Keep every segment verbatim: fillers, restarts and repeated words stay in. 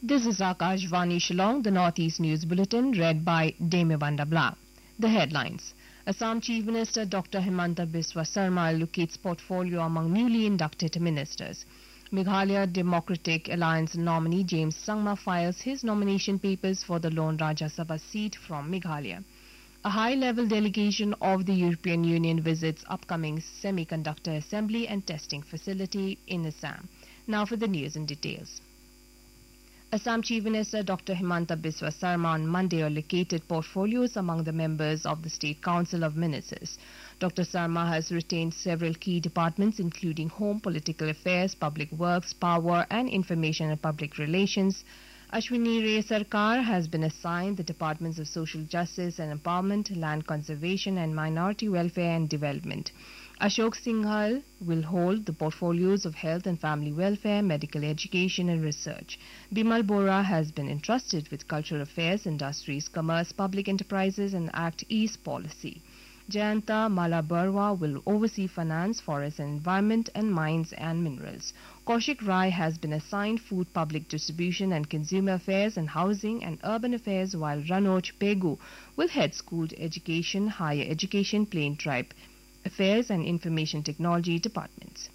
This is Akashvani Shillong, the Northeast News Bulletin, read by Demibanda Bla. The headlines. Assam Chief Minister Doctor Himanta Biswa Sarma allocates portfolio among newly inducted ministers. Meghalaya Democratic Alliance nominee James Sangma files his nomination papers for the lone Rajya Sabha seat from Meghalaya. A high-level delegation of the European Union visits upcoming semiconductor assembly and testing facility in Assam. Now for the news in details. Assam Chief Minister Doctor Himanta Biswa Sarma on Monday allocated portfolios among the members of the State Council of Ministers. Doctor Sarma has retained several key departments including Home, Political Affairs, Public Works, Power and Information and Public Relations. Ashwini Ray Sarkar has been assigned the departments of Social Justice and Empowerment, Land Conservation and Minority Welfare and Development. Ashok Singhal will hold the portfolios of Health and Family Welfare, Medical Education and Research. Bimal Bora has been entrusted with Cultural Affairs, Industries, Commerce, Public Enterprises and Act East Policy. Jayanta Malabarwa will oversee Finance, Forest and Environment and Mines and Minerals. Kaushik Rai has been assigned Food, Public Distribution and Consumer Affairs and Housing and Urban Affairs, while Ranoj Pegu will head School Education, Higher Education, Plain Tribe Affairs and Information Technology departments.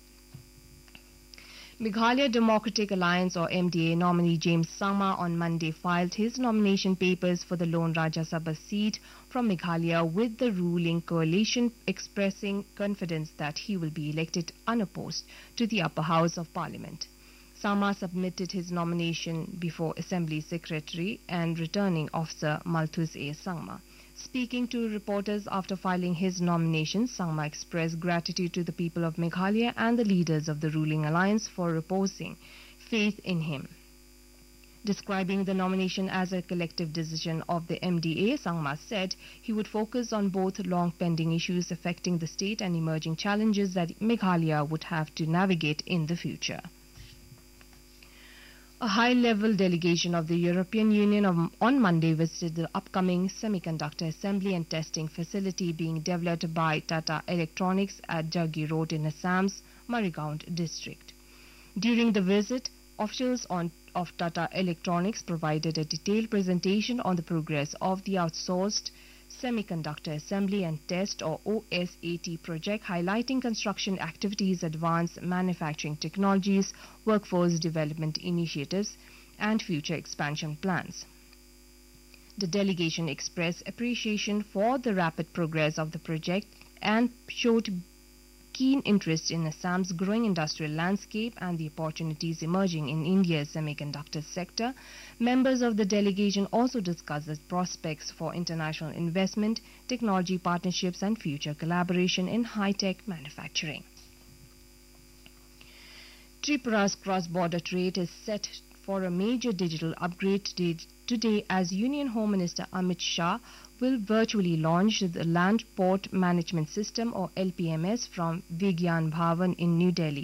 Meghalaya Democratic Alliance or M D A nominee James Sangma on Monday filed his nomination papers for the lone Rajya Sabha seat from Meghalaya with the ruling coalition expressing confidence that he will be elected unopposed to the upper house of parliament. Sangma submitted his nomination before Assembly Secretary and Returning Officer Malthus A. Sangma. Speaking to reporters after filing his nomination, Sangma expressed gratitude to the people of Meghalaya and the leaders of the ruling alliance for reposing faith in him. Describing the nomination as a collective decision of the M D A, Sangma said he would focus on both long-pending issues affecting the state and emerging challenges that Meghalaya would have to navigate in the future. A high-level delegation of the European Union on Monday visited the upcoming semiconductor assembly and testing facility being developed by Tata Electronics at Jaggi Road in Assam's Marigaon district. During the visit, officials on, of Tata Electronics provided a detailed presentation on the progress of the outsourced Semiconductor Assembly and Test or O S A T project, highlighting construction activities, advanced manufacturing technologies, workforce development initiatives and future expansion plans. The delegation expressed appreciation for the rapid progress of the project and showed keen interest in Assam's growing industrial landscape and the opportunities emerging in India's semiconductor sector. Members of the delegation also discussed the prospects for international investment, technology partnerships and future collaboration in high-tech manufacturing. Tripura's cross-border trade is set for a major digital upgrade today as Union Home Minister Amit Shah will virtually launch the Land Port Management System or L P M S from Vigyan Bhavan in New Delhi.